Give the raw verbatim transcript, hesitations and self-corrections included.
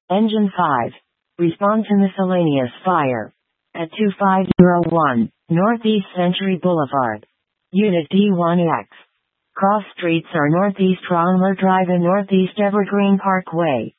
Engine five. Respond to miscellaneous fire. At two five zero one, Northeast Century Boulevard. Unit D one X. Cross streets are Northeast Rongler Drive and Northeast Evergreen Parkway.